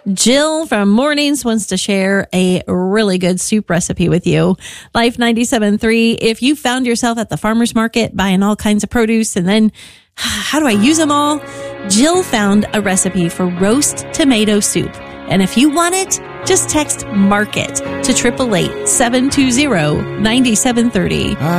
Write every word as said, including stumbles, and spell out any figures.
Jill from Mornings wants to share a really good soup recipe with you. Life ninety-seven point three, if you found yourself at the farmer's market buying all kinds of produce and then, how do I use them all? Jill found a recipe for roast tomato soup. And if you want it, just text MARKET to eight eight eight, seven two zero, nine seven three zero.